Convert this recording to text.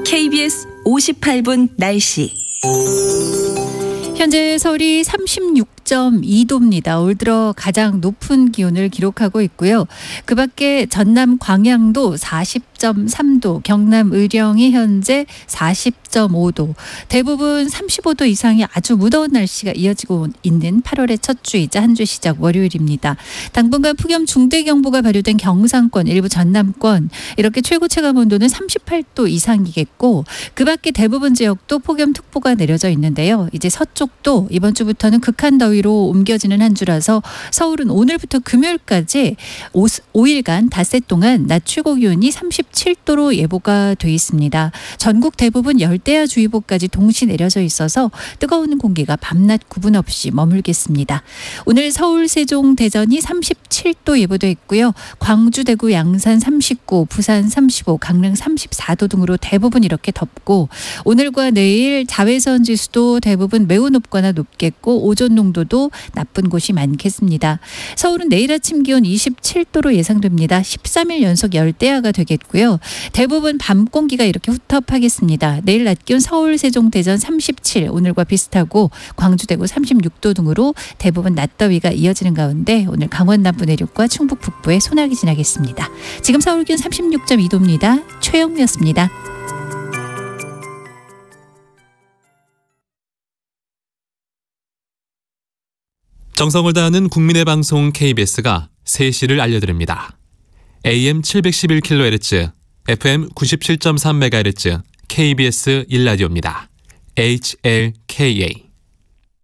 KBS 58분 날씨. 현재 서울이 36.2도입니다. 올 들어 가장 높은 기온을 기록하고 있고요. 그 밖에 전남 광양도 40.3도, 경남 의령이 현재 40.5도, 대부분 35도 이상의 아주 무더운 날씨가 이어지고 있는 8월의 첫 주이자 한 주 시작 월요일입니다. 당분간 폭염 중대경보가 발효된 경상권, 일부 전남권 이렇게 최고 체감 온도는 38도 이상이겠고, 그 밖에 대부분 지역도 폭염특보가 내려져 있는데요. 이제 서쪽 또 이번 주부터는 극한 더위로 옮겨지는 한 주라서 서울은 오늘부터 금요일까지 5일간 닷새 동안 낮 최고 기온이 37도로 예보가 돼 있습니다. 전국 대부분 열대야주의보까지 동시 내려져 있어서 뜨거운 공기가 밤낮 구분 없이 머물겠습니다. 오늘 서울, 세종, 대전이 37도 예보돼 있고요. 광주, 대구, 양산 39, 부산 35, 강릉 34도 등으로 대부분 이렇게 덥고, 오늘과 내일 자외선 지수도 대부분 매우 높거나 높겠고 오존 농도도 나쁜 곳이 많겠습니다. 서울은 내일 아침 기온 27도로 예상됩니다. 13일 연속 열대야가 되겠고요. 대부분 밤 공기가 이렇게 후텁하겠습니다. 내일 낮 기온 서울, 세종, 대전 37, 오늘과 비슷하고 광주, 대구 36도 등으로 대부분 낮더위가 이어지는 가운데 오늘 강원 남부 내륙과 충북 북부에 소나기 지나겠습니다. 지금 서울 기온 36.2도입니다. 최영미였습니다. 정성을 다하는 국민의 방송 KBS가 3시를 알려드립니다. AM 711kHz, FM 97.3MHz KBS 1라디오입니다. HLKA